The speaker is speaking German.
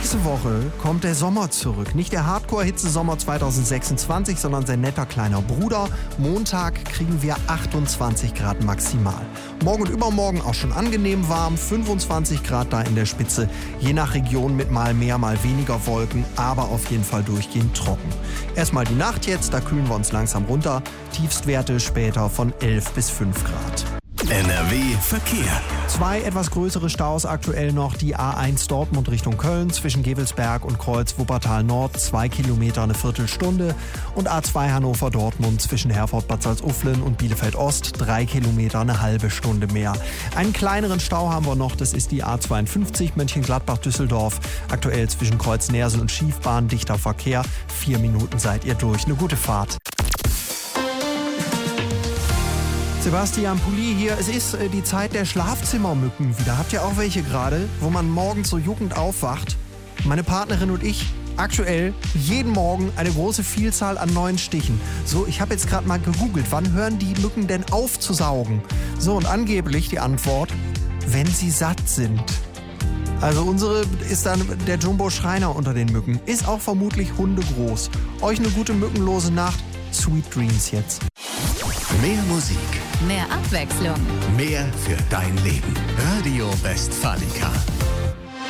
Nächste Woche kommt der Sommer zurück. Nicht der Hardcore-Hitze-Sommer 2026, sondern sein netter kleiner Bruder. Montag kriegen wir 28 Grad maximal. Morgen und übermorgen auch schon angenehm warm, 25 Grad da in der Spitze. Je nach Region mit mal mehr, mal weniger Wolken, aber auf jeden Fall durchgehend trocken. Erstmal die Nacht jetzt, da kühlen wir uns langsam runter. Tiefstwerte später von 11 bis 5 Grad. NRW Verkehr. 2 etwas größere Staus aktuell noch. Die A1 Dortmund Richtung Köln zwischen Gevelsberg und Kreuz Wuppertal Nord 2 Kilometer eine Viertelstunde. Und A2 Hannover Dortmund zwischen Herford Bad Salzuflen und Bielefeld Ost 3 Kilometer eine halbe Stunde mehr. Einen kleineren Stau haben wir noch, das ist die A52 Mönchengladbach Düsseldorf. Aktuell zwischen Kreuz Neersen und Schiefbahn dichter Verkehr. 4 Minuten seid ihr durch. Eine gute Fahrt. Sebastian Pulli hier. Es ist die Zeit der Schlafzimmermücken wieder. Habt ihr auch welche gerade, wo man morgens so juckend aufwacht? Meine Partnerin und ich aktuell jeden Morgen eine große Vielzahl an neuen Stichen. So, ich habe jetzt gerade mal gegoogelt, wann hören die Mücken denn auf zu saugen? So, und angeblich die Antwort, wenn sie satt sind. Also unsere ist dann der Jumbo-Schreiner unter den Mücken. Ist auch vermutlich hundegroß. Euch eine gute mückenlose Nacht. Sweet Dreams jetzt. Mehr Musik. Mehr Abwechslung. Mehr für dein Leben. Radio Westfalica.